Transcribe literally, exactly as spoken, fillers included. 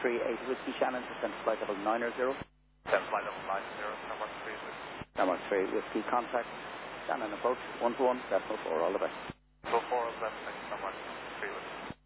three eight Whiskey Shannon, descent flight level nine zero. Descent flight level nine zero, number three Whiskey. Number three Whiskey contact. Shannon approach, one to one, decimal four, all the best. So four, all the best, thanks so much.